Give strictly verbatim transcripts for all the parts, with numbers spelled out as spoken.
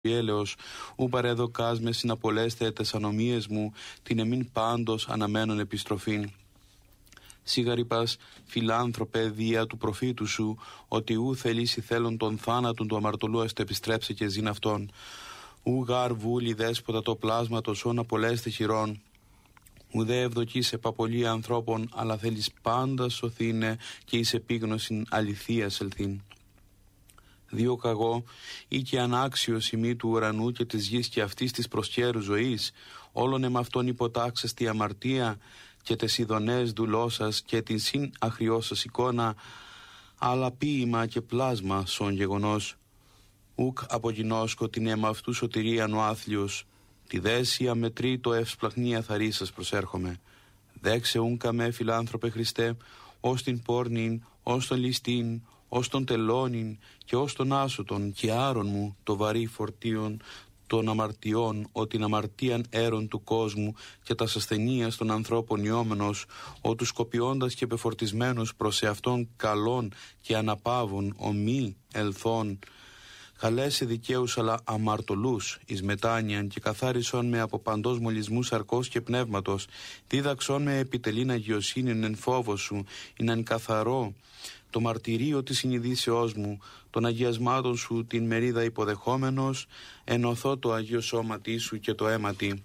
έλεος, ου παρέδοκάς με συναπολέστε τες ανομίες μου, την εμήν πάντως αναμένων επιστροφήν. Σίγαρυπας, φιλάνθρωπε, δια του προφήτου σου, ότι ου θελήσει θέλον τον θάνατον του αμαρτωλού αστε επιστρέψε και ζήν αυτόν. Ου γάρ βούλη δέσποτα το πλάσματος όν απολέστε χειρών. Ουδέ ευδοκείς επαπολή ανθρώπων, αλλά θέλεις πάντα σωθήνε και εις επίγνωσιν αληθείας ελθήν. Δύο καγώ ή και ανάξιος ημί του ουρανού και της γης και αυτής της προσκέρου ζωής, όλον εμ' αυτόν υποτάξας τη αμαρτία και τες ειδονές δουλώσας και την συν αχριώσας εικόνα, αλλά ποίημα και πλάσμα σον γεγονός. Ουκ απογινώσκω την αίμα αυτού σωτηρίαν ο άθλιος, τη δέσια με τρίτο ευσπλαχνία θαρίσας προσέρχομαι. Δέξε ούνκα με φιλάνθρωπε Χριστέ, ως την πόρνην, ως τον ληστήν, ως τον τελώνην και ως τον άσωτον και άρον μου το βαρύ φορτίον των αμαρτιών, ο την αμαρτίαν έρων του κόσμου και τας ασθενείας των ανθρώπων ιόμενος, ο τους σκοπιώντας και πεφορτισμένος προς εαυτόν καλών και αναπαύων ομή ελθών. Καλέσε δικαίους αλλά αμαρτωλούς εις μετάνοιαν και καθάρισον με από παντός μολυσμού σαρκός και πνεύματος, δίδαξον με επιτελήν αγιοσύνην εν φόβο σου, ειναν καθαρό το μαρτυρίο της συνειδήσεώς μου, των αγιασμάτων σου την μερίδα υποδεχόμενος, ενωθώ το Αγίο Σώματί σου και το αίματι,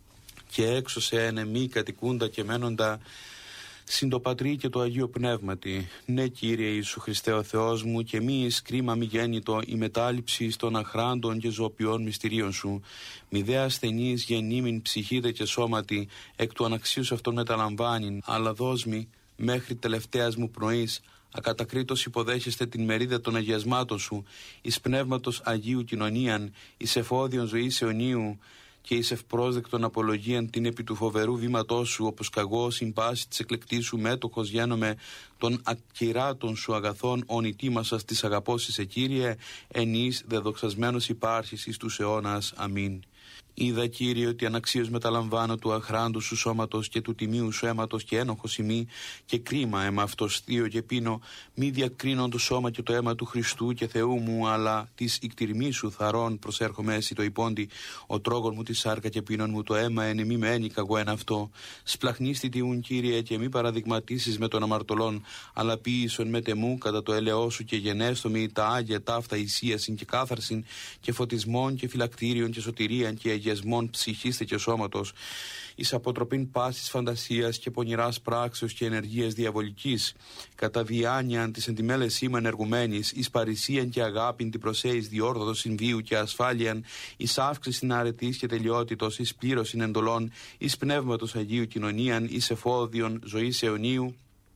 και έξωσε εν εμεί κατοικούντα και μένοντα συν το Πατρί και το Αγίο Πνεύματι. Ναι, Κύριε Ιησού Χριστέ ο Θεός μου, και μη εις κρίμα μη γέννητο η μετάληψη των αχράντων και ζωοποιών μυστηρίων σου. Μη δε ασθενείς γεννήμην ψυχήτε και σώματι, εκ του αναξίους αυτών μεταλαμβάνειν, αλλά δώσ' μη μέχρι τελευταίας μου πνοής, ακατακρίτως υποδέχεστε την μερίδα των αγιασμάτων σου, εις πνεύματος Αγίου κοινωνίαν, εις εφόδιον ζωής αιωνίου, και εις ευπρόσδεκτον απολογίαν την επί του φοβερού βήματός σου, όπως καγώ συν πάση της εκλεκτής σου μέτοχος γένομαι των ακυράτων σου αγαθών ον ητήμασας της αγαπώσης σε Κύριε, εν εις δεδοξασμένος υπάρχεις εις τους αιώνας. Αμήν. Είδα, Κύριε, ότι αναξίως μεταλαμβάνω του αχράντου σου σώματος και του τιμίου σου αίματος και ένοχος ημί, και κρίμα αίμα αυτός θείο και πίνω, μη διακρίνον το σώμα και το αίμα του Χριστού και Θεού μου, αλλά της ικτηρμής σου θαρών προσέρχομαι εσύ το υπόντι, ο τρόγων μου τη σάρκα και πίνων μου το αίμα, εν εμεί με ένικα εγώ εν αυτό. Σπλαχνίστη τιούν, Κύριε, και μη παραδειγματίσεις με τον αμαρτωλόν, αλλά ποίησον με τεμού κατά το έλεό σου και γενέστομη τα άγια ταύτα ισίασιν και κάθαρσιν και φωτισμών και φυλακτήριων και σωτηρίαν και αγιασμών ψυχής και σώματος, εις αποτροπήν πάσης φαντασίας και πονηράς πράξεως και ενεργείας διαβολικής, κατά διάνοιαν της εντιμέλες είμαι ενεργουμένης, εις παρησίαν και αγάπην την προσέης διόρθωτος συμβίου και ασφάλιαν, εις αύξησιν αρετής και τελειότητος, εις πλήρωσιν εντολών, εις πνεύματος Αγίου κοινωνίαν, εις εφόδιον ζωής αιωνίου,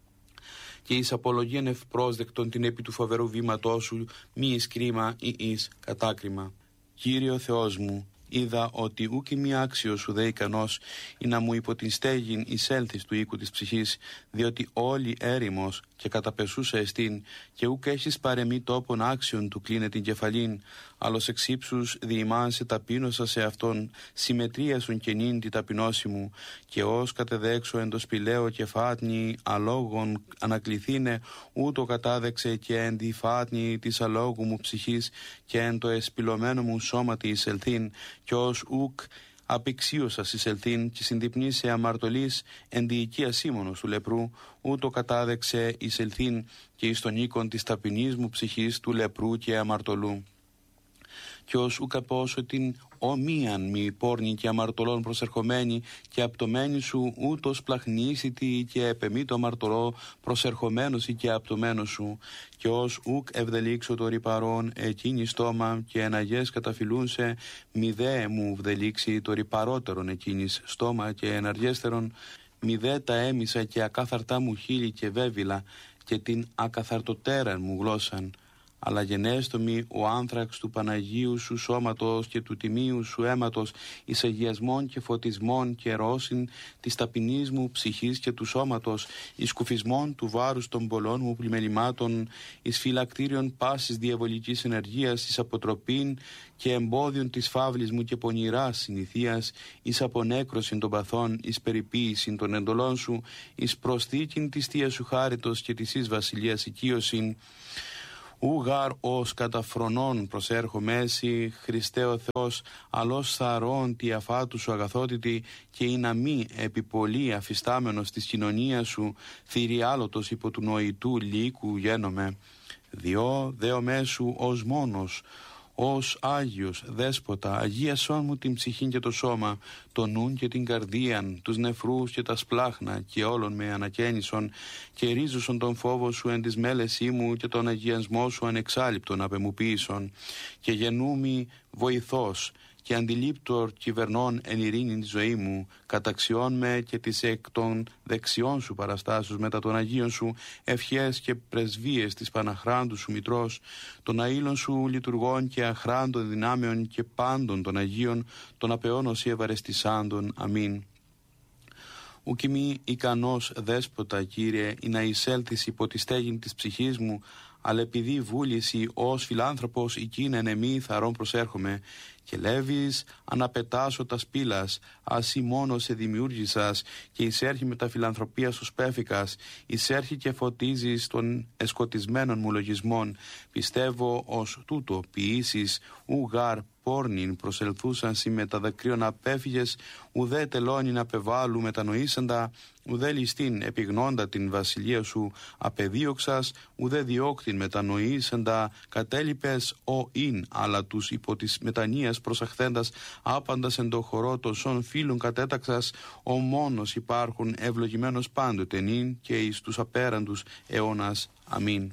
και εις απολογίαν ευπρόσδεκτον την επί του φοβερού βήματός σου, μη εις κρίμα ή εις κατάκριμα. Κύριε ο Θεός μου, είδα ότι ούκ μη άξιος σου δε ικανός ή να μου υπό την στέγην εισέλθεις του οίκου της ψυχής, διότι όλη έρημος και καταπεσούσα εστίν, και ούκ έχεις παρεμή τόπον άξιον του κλείνε την κεφαλήν, άλλος εξ ύψους διημάν σε ταπείνωσα σε αυτόν, συμμετρία σου καινήν τη ταπεινώση μου, και ως κατεδέξω εν το σπηλαίο και φάτνη αλόγων ανακληθήνε, ούτω κατάδεξε και εν τη φάτνη της αλόγου μου ψυχής και εν το εσπηλωμένο μου σώματι εισελθήν, και ως ουκ απεξίωσας εισελθήν και συντυπνή σε αμαρτωλής εν τη οικία σύμμωνος του λεπρού, ούτω κατάδεξε εισελθήν και εις τον οίκον της ταπεινής μου ψυχής του λεπρού και αμαρτωλού. Και ως ουκ απόσο την ομοίαν μη πόρνη και αμαρτωλών προσερχομένη και απτωμένη σου, ούτως πλαχνίσιτη και επεμή το αμαρτωλό προσερχομένος και απτωμένος σου, και ως ουκ ευδελίξω το ρυπαρόν εκείνη στόμα και εναγές καταφυλούνσε, μη δε μου βδελίξει το ρυπαρότερον εκείνης στόμα και εναργέστερον, μη δε τα έμισα και ακάθαρτά μου χείλη και βέβυλα και την ακαθαρτοτέραν μου γλώσσαν, αλλά γενέστομη ο άνθραξ του Παναγίου σου σώματος και του τιμίου σου αίματος, εις αγιασμών και φωτισμών και ρώσιν της ταπεινής μου ψυχής και του σώματος, εις κουφισμών του βάρους των πολλών μου πλημελημάτων, εις φυλακτήριον πάσης διαβολικής ενεργείας, εις αποτροπήν και εμπόδιον της φαύλης μου και πονηράς συνηθείας, εις απονέκρωσιν των παθών, εις περιποίησιν των εντολών σου, εις προσθήκην της θείας σου χάριτος και της εις βασιλείας οικείωσιν. Ούγαρ ως καταφρονών προσέρχομαι εσύ, Χριστέ ο Θεός, αλώς θαρών τη αφάτου σου αγαθότητη, και η να μη επιπολή αφιστάμενος της κοινωνίας σου, θηριάλωτος υπό του νοητού λύκου γένομαι. Διό δέομέ σου ως μόνος, ως Άγιος Δέσποτα, αγίασόν μου την ψυχήν και το σώμα, το νουν και την καρδίαν, τους νεφρούς και τα σπλάχνα, και όλων με ανακαίνισον, και ρίζουσον τον φόβο σου εν της μέλεσή μου, και τον αγιασμό σου ανεξάλειπτον απεμουποίησον, και γενούμι βοηθός, και αντιλήπτορ κυβερνών εν ειρήνη τη ζωή μου, καταξιών με και τις εκ των δεξιών σου παραστάσους μετά των Αγίων σου, ευχές και πρεσβείες της Παναχράντου σου Μητρός, των αήλων σου λειτουργών και αχράντων δυνάμεων και πάντων των Αγίων, των απεώνωση ευαρεστησάντων. Αμήν. Ουκ ημί ικανός Δέσποτα, Κύριε, ή να εισέλθεις υπό τη στέγην της ψυχής μου, αλλά επειδή βούληση ως φιλάνθρωπος εκείνεν εμεί θαρών προσέρχομαι, και λέβεις αναπετάσω τα σπήλας, ας ή μόνο σε δημιούργησας, και εισέρχει με τα φιλανθρωπία σου σπέφικας, εισέρχει και φωτίζεις των εσκοτισμένων μου λογισμών. Πιστεύω ως τούτο ποιήσεις, ουγάρ πόρνην προσελθούσαν σοι με τα δακρύων απέφυγες, ουδέ τελώνην απεβάλλου μετανοήσαντα, ουδέ ληστήν επιγνώντα την βασιλεία σου απεδίωξας, ουδέ διώκτην μετανοήσαντα κατέλειπες ο ειν, αλλά τους υπό της μετανοίας προσαχθέντας άπαντας εν το χορό των σών φίλων κατέταξας, ο μόνος υπάρχουν ευλογημένος πάντοτε νυν και εις τους απέραντους αιώνας. Αμήν.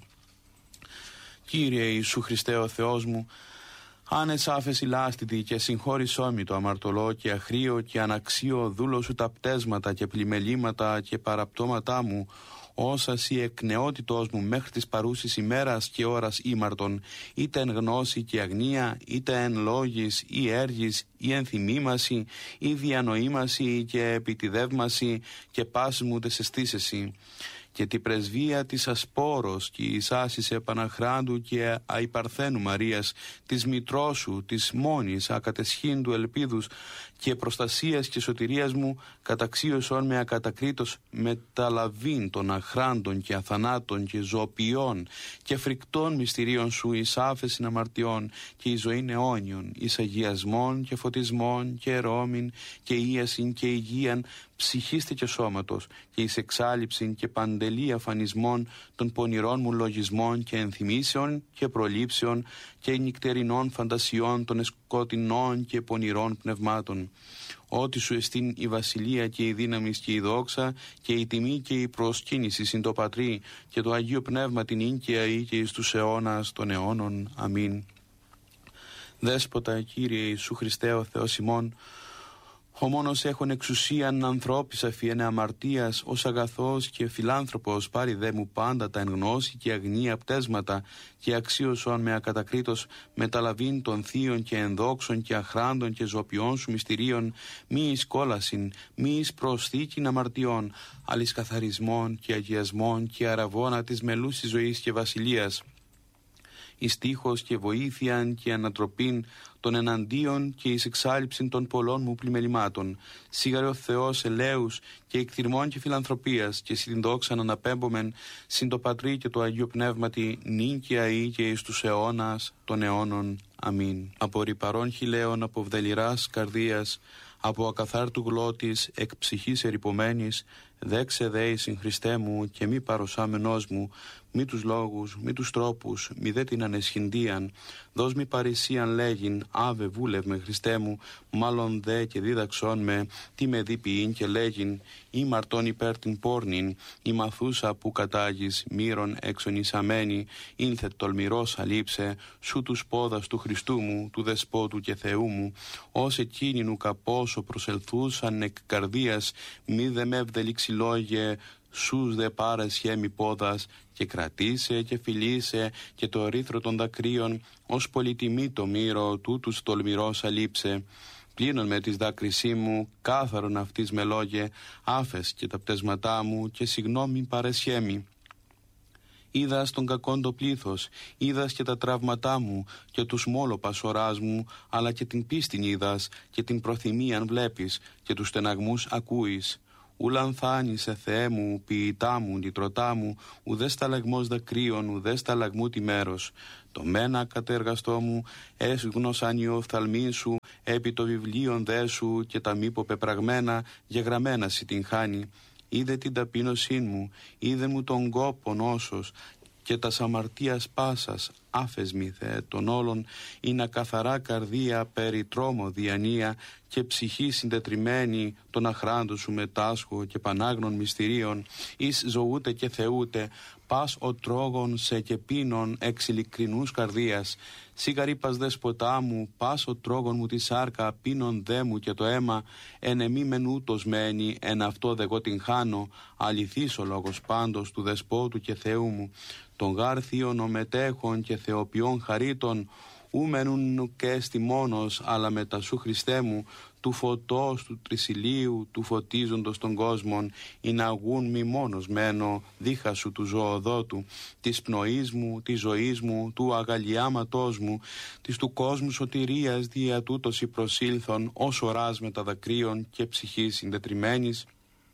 Κύριε Ιησού Χριστέ ο Θεός μου, άνες άφεση λάστητη και συγχώρησό μη το αμαρτωλό και αχρίο και αναξίο δούλο σου τα πτέσματα και πλημελήματα και παραπτώματά μου, όσα σοι εκ νεότητός μου μέχρι της παρούσης ημέρας και ώρας ήμαρτον, είτε εν γνώση και αγνία, είτε εν λόγης ή έργης ή εν θυμήμαση ή διανοήμαση και επιτιδεύμαση και πάσης μου τες αισθήσεσι. Και τη πρεσβεία της Ασπόρος και εις άσης Επαναχράντου και Αϊπαρθένου Μαρίας, της Μητρός σου, της μόνης ακατεσχύντου ελπίδους και προστασίας και σωτηρίας μου, καταξίωσον με ακατακρίτως μεταλαβήν των αχράντων και αθανάτων και ζωοποιών και φρικτών μυστηρίων σου εις άφεσιν αμαρτιών και εις ζωήν αιώνιον, εις αγιασμών και φωτισμών και ερώμην και ίασιν και υγείαν ψυχίστε και σώματος και εις εξάλληψην και παντελή αφανισμών των πονηρών μου λογισμών και ενθυμίσεων και προλήψεων και νυκτερινών φαντασιών των σκοτεινών και πονηρών πνευμάτων. Ότι σου εστίν η βασιλεία και η δύναμη και η δόξα και η τιμή και η προσκύνηση συν το Πατρί και το Αγίο Πνεύμα την ίγκαια ή και εις τους αιώνας των αιώνων. Αμήν. Δέσποτα, Κύριε Ιησού Χριστέ ο Θεός ημών, ο μόνος έχων εξουσίαν ανθρώπης αφιένε αμαρτίας, ως αγαθός και φιλάνθρωπος πάρει δε μου πάντα τα εν γνώση και αγνία πτέσματα και αξίωσον με ακατακρίτως μεταλαβήν των θείων και ενδόξων και αχράντων και ζωοποιών σου μυστηρίων, μη εις κόλασιν, μη εις προσθήκην αμαρτιών, αλλά καθαρισμών και αγιασμών και αραβώνα της μελούσης ζωής και βασιλείας, εις τείχος και βοήθειαν και ανατροπήν των εναντίον και εις εξάλληψην των πολλών μου πλημελημάτων. Σίγαρε ο Θεός ελέους και εκθυρμών και φιλανθρωπίας και συν δόξαν αναπέμπομεν συν το Πατρί και το Αγίο Πνεύματι νυν και αεί και εις τους αιώνας των αιώνων. Αμήν. Από ρυπαρών χιλέων, από βδελιράς καρδίας, από ακαθάρτου γλώτης εκ ψυχής ερυπωμένης, δέξε δέη συν Χριστέ μου και μη παροσάμενός μου, μη τους λόγους, μη τους τρόπους, μη δε την ανεσχυντίαν, δώσ' μη παρησίαν λέγειν, άβε βούλευ με Χριστέ μου, μάλλον δε και δίδαξόν με, τι με δίποιην και λέγειν, ή μαρτών υπέρ την πόρνην, ή μαθούσα που κατάγεις, μύρον εξονισαμένη, ήνθε τολμηρός αλείψε, σου τους πόδας του Χριστού μου, του Δεσπότου και Θεού μου, ως εκείνην καπόσο προσελθούσαν εκ καρδίας, μη δε με ευδελίξει λόγε, σούς δε πάρες χέμι πόδας και κρατήσε και φιλήσε και το ρήθρο των δακρύων ως πολυτιμή το μύρο τούτους τολμηρός αλείψε. Πλύνον με της δάκρυσή μου κάθαρον αυτής με λόγε, άφες και τα πτέσματά μου και συγγνώμη παρεσχέμι. Είδας τον κακόν το πλήθος, είδας και τα τραύματά μου και τους μόλοπας οράς μου, αλλά και την πίστην είδας και την προθυμίαν βλέπεις και τους στεναγμούς ακούεις. ουλανθάνει σε Θεέ μου, ποιητά μου, νητρωτά μου, ουδέ σταλαγμός δακρύων, ουδέ σταλαγμού τη μέρος. Το μένα κατεργαστό μου, έσγνωσαν οι οφθαλμοί σου, επί το βιβλίον δε σου και τα μη πεπραγμένα, γεγραμμένα σι την χάνει. Είδε την ταπείνωσή μου, είδε μου τον κόπον όσος, και τα αμαρτίας πάσας άφεσμη Θεέ των όλων, είναι καθαρά καρδία περί τρόμο διανία και ψυχή συντετριμένη των αχράντων σου μετάσχω και πανάγνων μυστηρίων, εις ζωούτε και θεούτε, πας ο τρόγων σε και πίνων εξ ειλικρινούς καρδίας. Σιγαρήπας δεσποτά μου, πας ο τρόγων μου τη σάρκα, πίνων δε μου και το αίμα, εν εμή μεν ούτως μένει, εν αυτό δε εγώ την χάνω, αληθής ο λόγος πάντως του δεσπότου και Θεού μου, των γάρ θείων ομετέχων και θεοποιών χαρίτων, ου μενούν και έστι μόνος, αλλά μετά σου Χριστέ μου, του φωτός του τρισιλίου, του φωτίζοντος των κόσμων, ή να αγούν μη μόνος μένω, δίχα σου του ζωοδότου, της πνοής μου, της ζωής μου, του αγαλιάματός μου, της του κόσμου σωτηρίας, δια τούτος η προσήλθον, ως οράς μεταδακρύων και ψυχής συντετριμένης,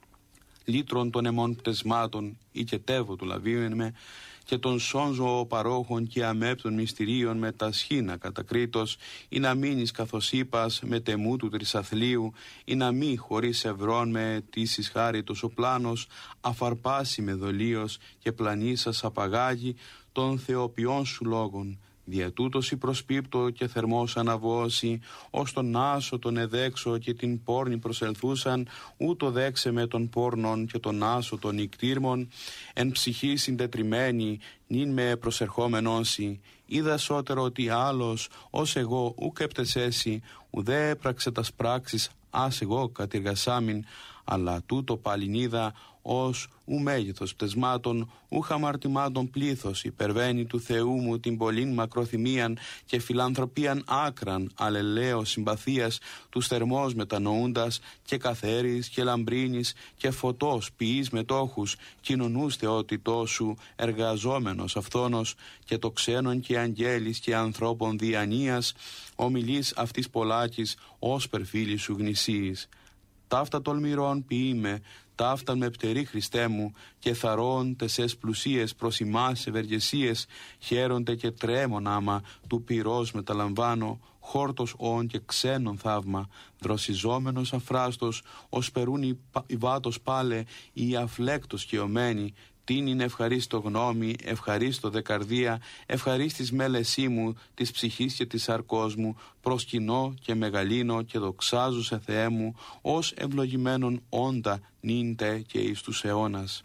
λύτρων των αιμών πτεσμάτων, ή και τεύω του λαβίων με, και των σώνζω παρόχων και αμέπτων μυστηρίων με τα σχήνα κατακρίτως, ή να μείνεις καθώς είπας με τεμού του τρισαθλίου, ή να μη χωρίς ευρών με τήσεις χάριτος ο πλάνος, αφαρπάσει με δολίος και πλανήσας απαγάγει των θεοποιών σου λόγων. Δια τούτος η προσπίπτω και θερμός αναβώσει, ως τον άσο τον εδέξω και την πόρνη προσελθούσαν, ούτω δέξε με τον πόρνον και τον άσο των νικτήρμων, εν ψυχή συντετριμένη, νυν με προσερχόμενόσι. Είδα σώτερο ότι άλλος, ως εγώ, ουκ έπτεσέσι, ουδέ έπραξε τας πράξεις, ας εγώ κατηργασάμιν, αλλά τούτο πάλιν είδα, ως ου μέγεθος πτεσμάτων, ου χαμαρτημάτων πλήθος, υπερβαίνει του Θεού μου την πολλήν μακροθυμίαν και φιλανθρωπίαν άκραν, αλλελέω συμπαθίας, τους θερμός μετανοούντας και καθαίρης και λαμπρίνης και φωτός ποιείς μετόχους, κοινωνούς θεότητός σου, εργαζόμενος αυθόνος και το ξένον και αγγέλης και ανθρώπων διανοίας, ομιλείς αυτής πολλάκης, ως περφίλη σου γνησίης. Ταύτα τολμηρών ποιείμαι, ταύταν με πτερή Χριστέ μου, και θαρών τεσές πλουσίες προς ημάς ευεργεσίες, χαίρονται και τρέμον άμα, του πυρός μεταλαμβάνω, χόρτος όν και ξένον θαύμα, δροσιζόμενος αφράστος, ως περούν η, η βάτος πάλε, η αφλέκτος καιωμένη, την είναι ευχαρίστω γνώμη, ευχαρίστω δε καρδία, ευχαρίστης μέλεσή μου, της ψυχής και της σαρκός μου, προσκυνώ και μεγαλύνω και δοξάζω σε Θεέ μου, ως ευλογημένον όντα νύντε και εις τους αιώνας.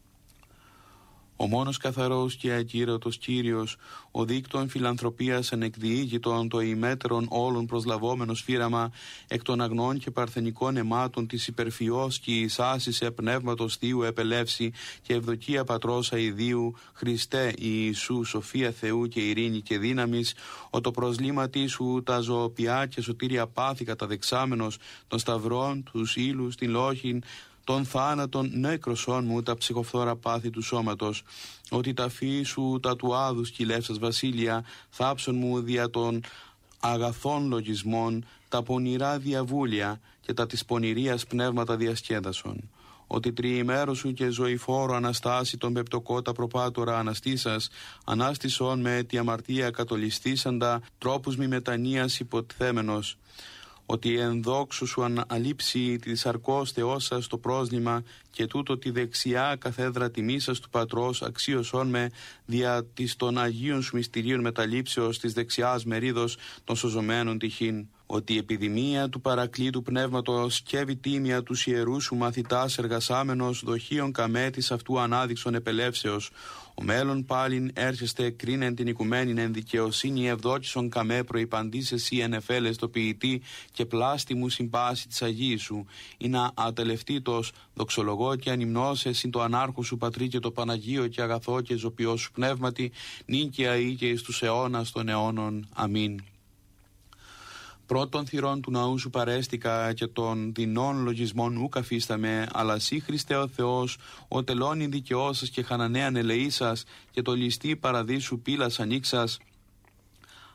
Ο μόνος καθαρός και ακύρωτος Κύριος, ο δίκτων φιλανθρωπίας ανεκδιήγητον, το ημέτερον όλων προσλαβόμενος φύραμα, εκ των αγνών και παρθενικών αιμάτων της υπερφυός και εις άσυσε πνεύματος Θείου επελεύση και ευδοκία Πατρός αηδίου, Χριστέ Ιησού, σοφία Θεού και ειρήνη και δύναμης, ο το προσλήματί σου τα ζωοποιά και σωτήρια πάθη καταδεξάμενος των σταυρών, τους ύλους, την λόχην, των θάνατων νέκρωσών μου τα ψυχοφθόρα πάθη του σώματος, ότι τα φύη σου τα του άδου σκυλεύσας βασίλεια, θάψον μου δια των αγαθών λογισμών, τα πονηρά διαβούλια και τα της πονηρίας πνεύματα διασκέδασον. Ότι τριημέρο σου και ζωηφόρο αναστάσει τον πεπτοκότα προπάτορα αναστήσας, ανάστησον με τη αμαρτία κατολιστήσαντα, τρόπους μη μετανοίας υποτθέμενος. Ότι εν δόξου σου αναλείψει τη σαρκός Θεός σας το πρόσλημα και τούτο τη δεξιά καθέδρα τιμής σας του Πατρός αξίωσόν με δια της των Αγίων σου μυστηρίων μεταλήψεως της δεξιάς μερίδος των σωζωμένων τυχήν. Ότι η επιδημία του παρακλήτου πνεύματος και τίμια τους ιερούς σου μαθητάς εργασάμενος δοχείων καμέτης αυτού ανάδειξον επελεύσεως. Ο μέλλον πάλιν έρχεστε κρίνεν την οικουμένην εν δικαιοσύνη ευδόκησον καμέ προϋπαντής εσύ εν εφέλες το ποιητή και πλάστη μου συμπάση της Αγίης σου. Ή να ατελευτήτως δοξολογώ και ανυμνώσε συν το ανάρχο σου Πατρί και το Παναγίο και αγαθό και ζωπιό σου πνεύματι νυν και αεί και εις τους αιώνας των αιώνων. Αμήν. Πρώτων θυρών του ναού σου παρέστηκα και των δεινών λογισμών ου καφίσταμε, αλλά σύ Χριστέ ο Θεός, ο τελώνει δικαιώσας και χανανέαν ελεήσας και το ληστή παραδείσου πύλας ανοίξας.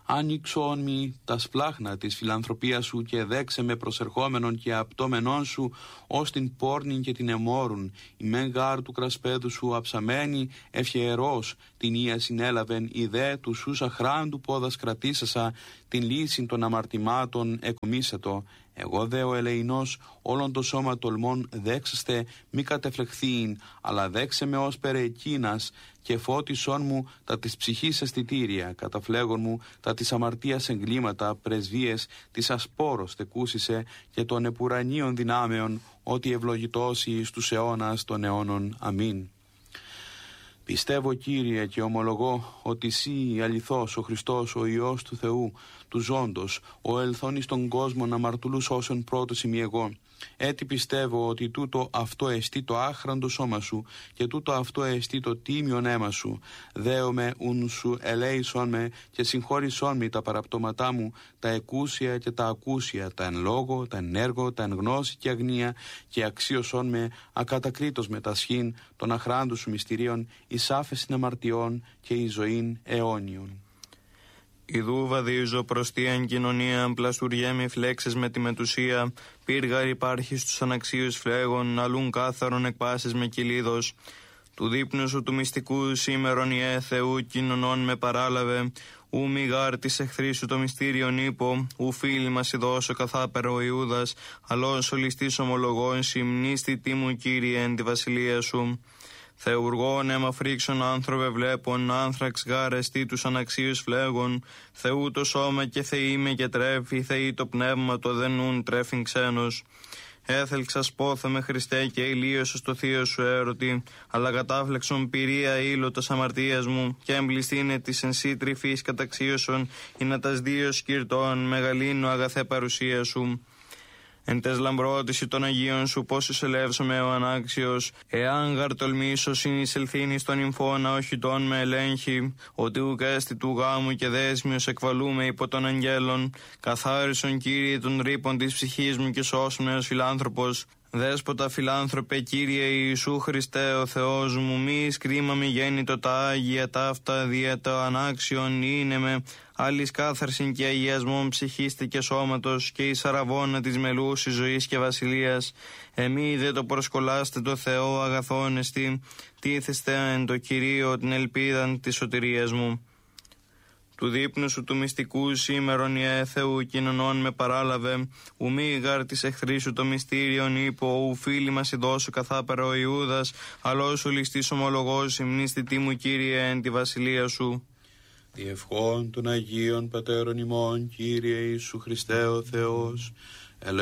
άνοιξον μη τα σπλάχνα της φιλανθρωπίας σου και δέξε με προσερχόμενον και απτόμενον σου ως την πόρνην και την εμόρουν. Η μεν γάρ του κρασπέδου σου αψαμένη ευχερός την ία συνέλαβεν, η δε του σούς αχράντου πόδας κρατήσασα, την λύση των αμαρτημάτων εκομίσατο. Εγώ δε ο ελεηνός όλον το σώμα τολμών δέξεστε μη κατεφλεχθείην, αλλά δέξε με ως περεκίνας και φώτισόν μου τα της ψυχής αισθητήρια, καταφλέγον μου τα της αμαρτίας εγκλήματα, πρεσβείες της ασπόρος τεκούσισε και των επουρανίων δυνάμεων, ότι ευλογητώσει εις τους αιώνας των αιώνων. Αμήν. Πιστεύω, Κύριε, και ομολογώ ότι Συ αληθώς ο Χριστός, ο Υιός του Θεού, του ζώντος, ο ελθόν εις τον κόσμο να μαρτουλούς όσον πρώτος ημί εγώ. Έτσι πιστεύω ότι τούτο αυτό εστί το άχραντο σώμα σου και τούτο αυτό εστί το τίμιον αίμα σου. Δέομαι ουν σου ελέησον με και συγχώρησον με τα παραπτώματά μου, τα εκούσια και τα ακούσια, τα εν λόγω, τα εν έργο, τα εν γνώση και αγνία, και αξίωσον με ακατακρίτως με τα σχήν των αχράντου σου μυστηρίων, εις άφεσιν αμαρτιών και εις ζωήν αιώνιον. Ιδού βαδίζω προς τίαν κοινωνία, πλαστουριέμι φλέξες με τη μετουσία, πύργαρ υπάρχει στους αναξίους φλέγων, αλλούν κάθαρον εκπάσεις με κυλίδος. Του δείπνου σου του μυστικού σήμερον ιέ Θεού κοινωνών με παράλαβε, ου μη γάρ της εχθρή σου το μυστήριον ύπο, ου φίλοι μας ειδώσω καθάπερο ο Ιούδας, αλλός ο ληστής ομολογών συμνίστη τι μου Κύριε εν τη βασιλεία σου. Θεουργών αίμα φρίξον άνθρωπε βλέπων, άνθραξ γάρεστη τους αναξίους φλέγων, Θεού το σώμα και Θεή με και τρέφει, Θεή το πνεύμα το δενούν τρέφειν ξένος. Έθελξα σπόθε με Χριστέ και ηλίωσο στο θείο σου έρωτη, αλλά κατάφλεξον πυρία ήλωτος αμαρτίας μου, και εμπληστήνε της εν σύ τρυφής καταξίωσον, ή να τας δύο σκυρτών μεγαλύνω αγαθέ παρουσία σου. Εν τες λαμπρότηση των Αγίων σου πόσους ελεύσομαι ο ανάξιος, εάν γαρ τολμήσω συνεισελθήνει στον υμφώνα οχητών με ελέγχει, ότι ουκ έστι του γάμου και δέσμιος εκβαλούμε υπό των αγγέλων, καθάρισον Κύριε των ρήπων της ψυχής μου και σώσουν ως φιλάνθρωπος. Δέσποτα φιλάνθρωπε Κύριε Ιησού Χριστέ ο Θεός μου, μη σκρίμα μη γέννητο τα Άγια ταύτα δια το ανάξιον είναι με, άλλης κάθαρσιν και αγιασμόν ψυχίστη και σώματος και εις αραβώνα της μελούσης ζωής και βασιλείας. Εμεί δε το προσκολάστε το Θεό αγαθόν εστί, τίθεστε εν το Κυρίο την ελπίδαν της σωτηρίας μου. Του δείπνου σου του μυστικού σήμερον ιέ Θεού κοινωνών με παράλαβε, ου μη γάρ της εχθρή σου το μυστήριον ύπο, ου φίλοι μας ειδώσου καθάπερα ο Ιούδας, αλλός ο ληστής ομολογός συμνίστη τι μου Κύριε εν τη βασιλεία σου. Διευχών των Αγίων Πατέρων ημών, Κύριε Ιησού Χριστέ ο Θεός,